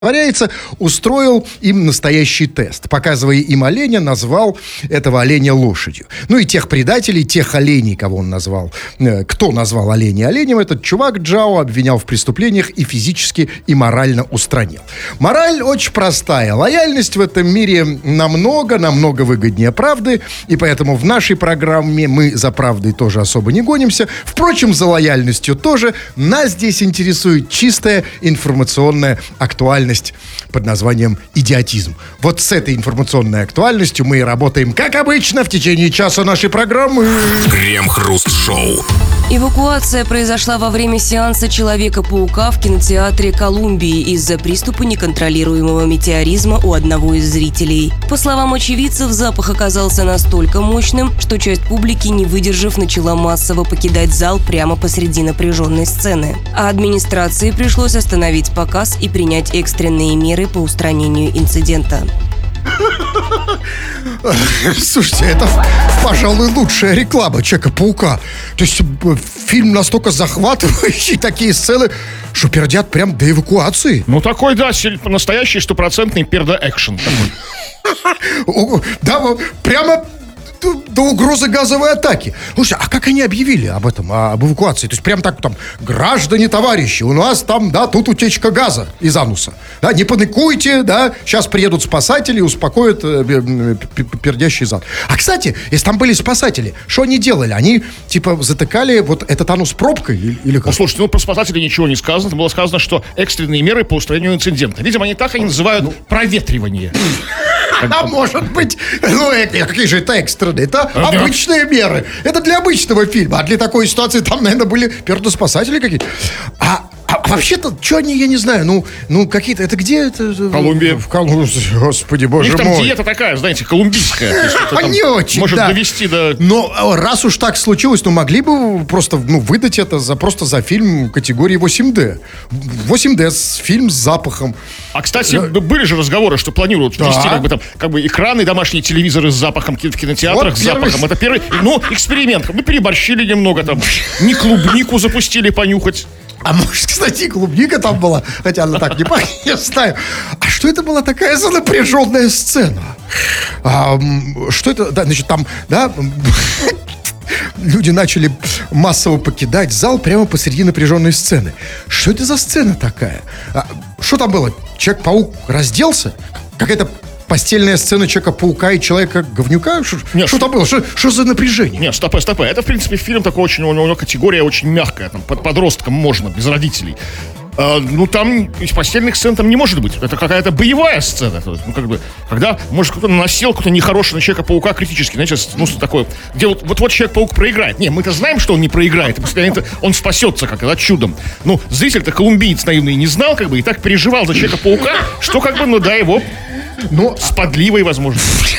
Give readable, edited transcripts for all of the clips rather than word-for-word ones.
притворяется, устроил им настоящий тест. Показывая им оленя, назвал этого оленя лошадью. Ну и тех предателей, тех оленей, кого он назвал, кто назвал оленя оленем, этот чувак Джао обвинял в преступлениях и физически, и морально устранил. Мораль очень простая. Лояльность в этом мире намного выгоднее правды, и поэтому в нашей программе мы за правдой тоже особо не гонимся. Впрочем, за лояльностью тоже. Нас здесь интересует чистая информационная актуальность под названием идиотизм. Вот с этой информационной актуальностью мы и работаем, как обычно, в течение часа нашей программы. Крем-хруст-шоу. Эвакуация произошла во время сеанса «Человека-паука» в кинотеатре «Колумбии» из-за приступа неконтролируемого метеоризма у одного из зрителей. По словам очевидцев, запах оказался настолько мощным, что часть публики, не выдержав, начала массово покидать зал прямо посреди напряженной сцены. А администрации пришлось остановить показ и принять экстренные меры по устранению инцидента. Слушайте, это, пожалуй, лучшая реклама Человека-паука. То есть фильм настолько захватывающий, такие сцены, что пердят прям до эвакуации. Ну, такой, да, настоящий стопроцентный пердо-экшен. Да, прямо до угрозы газовой атаки. Слушай, а как они объявили об этом, об эвакуации? То есть прям так там: граждане, товарищи, у нас там, да, тут утечка газа из ануса. Да, не паникуйте, да, сейчас приедут спасатели и успокоят пердящий зад. А, кстати, если там были спасатели, что они делали? Они, типа, затыкали вот этот анус пробкой или как? Ну, слушайте, про спасателей ничего не сказано. Там было сказано, что экстренные меры по устранению инцидента. Видимо, они так называют проветривание. А может быть, какие же это экстренные? Это обычные меры. Это для обычного фильма. А для такой ситуации там, наверное, были пердоспасатели какие-то. А вообще-то, что они, я не знаю, ну какие-то, это где это? Колумбия. В Колумбии, господи, боже мой. У них там диета такая, знаете, колумбийская. Не очень, может да. довести до... Но раз уж так случилось, могли бы просто, выдать это просто за фильм категории 8D. 8D, фильм с запахом. А, кстати, были же разговоры, что планируют ввести как бы экраны, домашние телевизоры с запахом в кинотеатрах, с запахом. Это первый, эксперимент. Мы переборщили немного там. Не клубнику запустили понюхать. А может, кстати, клубника там была, хотя она так не пахнет, я знаю. А что это была такая за напряженная сцена? Что это, да, значит, там, да, люди начали массово покидать зал прямо посреди напряженной сцены. Что это за сцена такая? Что там было? Человек-паук разделся? Какая-то постельная сцена Человека-паука и Человека-говнюка? Что там было? Что за напряжение? Нет, стопэ. Это, в принципе, фильм такой очень, у него категория очень мягкая. Там, под подростком можно, без родителей. Там из постельных сцен там не может быть. Это какая-то боевая сцена. Когда, может, кто-то наносил какой-то нехороший на Человека-паука критически, знаете, такое, где вот Человек-паук проиграет. Не, мы-то знаем, что он не проиграет. Он спасется как-то чудом. Зритель-то колумбиец наивный не знал, и так переживал за Человека-паука, что его сподливой, возможно.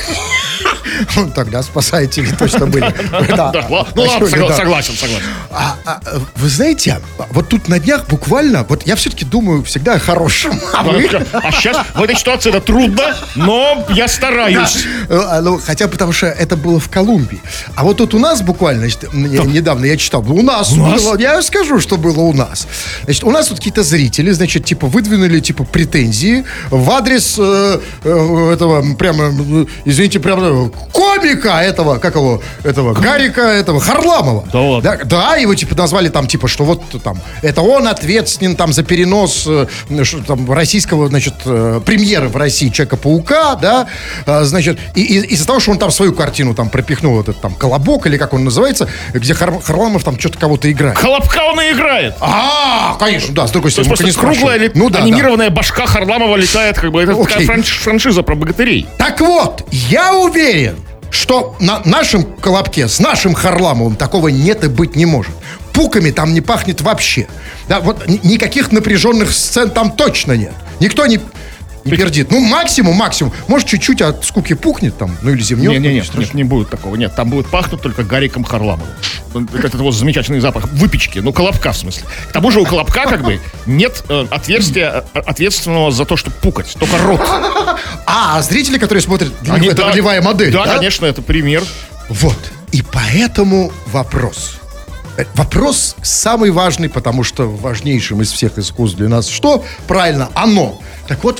Тогда спасатели точно были. Согласен. Вы знаете, вот тут на днях буквально, вот я все-таки думаю всегда о хорошем. А сейчас в этой ситуации это трудно, но я стараюсь. Хотя потому что это было в Колумбии. А вот тут у нас буквально, недавно я читал, у нас было, я скажу, что было у нас. Значит, у нас тут какие-то зрители, значит, выдвинули, претензии в адрес этого, прямо, извините, прямо комика этого, Гарика, Харламова. Да ладно. Да, его назвали там, что вот там, это он ответственен там за перенос российского, значит, премьеры в России Человека-паука, да, значит, и из-за того, что он там свою картину там пропихнул, этот там «Колобок», или как он называется, где Харламов там что-то кого-то играет. Колобка он и играет. Конечно, да, с другой стороны. То есть круглая анимированная башка Харламова летает, это такая франшиза про богатырей. Так вот, я уверен, что на нашем «Колобке» с нашим Харламовым такого нет и быть не может. Пуками там не пахнет вообще. Да, вот никаких напряженных сцен там точно нет. Никто не пердит. Максимум. Может, чуть-чуть от скуки пухнет там, или зевнет. Нет, не будет такого. Нет, там будет пахнуть только Гариком Харламовым. Это вот замечательный запах выпечки, Колобка в смысле. К тому же у Колобка нет отверстия ответственного за то, чтобы пукать, только рот. А зрители, которые смотрят, для них это ролевая модель, да? Да, конечно, это пример. Вот, и поэтому вопрос. Вопрос самый важный, потому что важнейшим из всех искусств для нас что? Правильно, оно. Так вот,